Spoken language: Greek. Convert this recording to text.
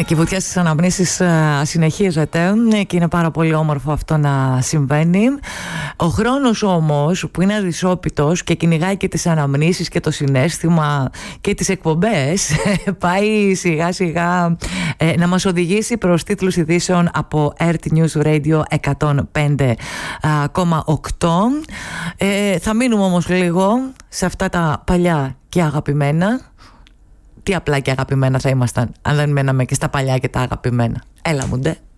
Ναι, και η βουτιά στις αναμνήσεις συνεχίζεται και είναι πάρα πολύ όμορφο αυτό να συμβαίνει. Ο χρόνος όμως που είναι αδυσόπιτος και κυνηγάει και τις αναμνήσεις και το συναίσθημα και τις εκπομπές πάει σιγά σιγά να μας οδηγήσει προς τίτλους ειδήσεων από RT News Radio 105,8. Θα μείνουμε όμως λίγο σε αυτά τα παλιά και αγαπημένα. Τι απλά και αγαπημένα θα ήμασταν αν δεν μέναμε και στα παλιά και τα αγαπημένα. Έλα μου ντε.